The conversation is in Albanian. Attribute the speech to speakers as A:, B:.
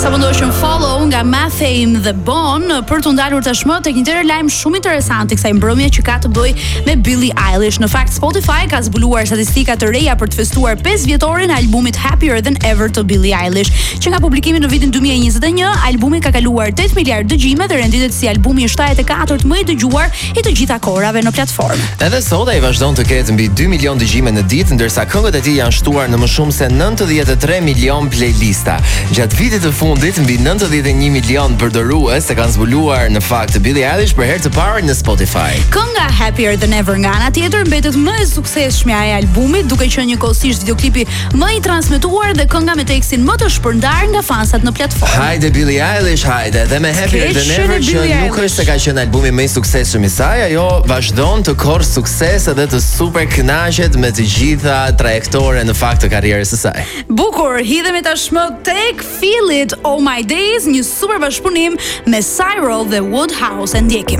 A: Sapo ndoshëm Follow nga Mathame dhe Bon për të ndalur tashmë tek një tjetër lajm shumë interesant i kësaj mbrëmje që ka të bëjë me Billie Eilish. Në fakt Spotify ka zbuluar statistika të reja për të festuar 5 vjetorin e albumit Happier Than Ever të Billie Eilish, që nga publikimi në vitin 2021, albumi ka kaluar 8 miliard dëgjime dhe renditet si albumi i 74 më i dëgjuar i të gjitha kohërave në platformë.
B: Edhe sot ai vazhdon të ketë mbi 2 milion dëgjime në ditë, ndërsa këngët e tij janë shtuar në më shumë se 93 milion playlista. Gjatë vitit të fundit, mbi 91 milion përdorues e kanë zbuluar në fakt Billie Eilish për herë të parë në Spotify.
A: Kënga Happier Than Ever nga ana tjetër mbetet më e suksesshme e albumit, duke qenë njëkohësisht videoklipi më i transmetuar dhe kënga me tekstin më të shpërndar nga fansat në platformë.
B: Hajde Billie Eilish, hajde. Dhe me Happier Than Ever që nuk është se ka qenë albumi më i suksesshëm i saj, ajo vazhdon të korrë sukses edhe të super kënaqet me të gjitha trajektore në fakt të karrierës së saj.
A: Bukur, hidhemi tashmë tek Feel It All My Days, një super bashkëpunim me Cyril dhe Woodhouse. Ndjekim.